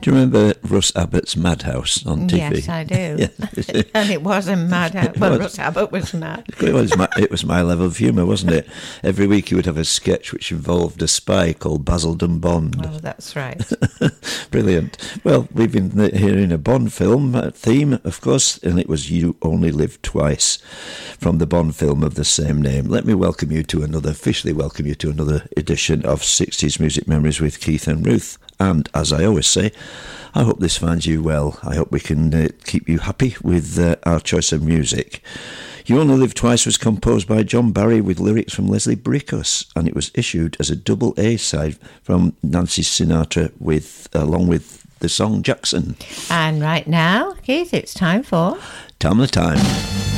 Do you remember Russ Abbott's Madhouse on TV? Yes, I do. Yeah. And it was a madhouse. Well, Russ Abbott was mad. It was my level of humour, wasn't it? Every week he would have a sketch which involved a spy called Basildon Bond. Oh, that's right. Brilliant. Well, we've been hearing a Bond film theme, of course, and it was You Only Live Twice from the Bond film of the same name. Let me officially welcome you to another edition of 60s Music Memories with Keith and Ruth. And as I always say, I hope this finds you well. I hope we can keep you happy with our choice of music. You Only Live Twice was composed by John Barry with lyrics from Leslie Bricusse, and it was issued as a double A-side from Nancy Sinatra along with the song Jackson. And right now, Keith, it's time for... Tell me the time.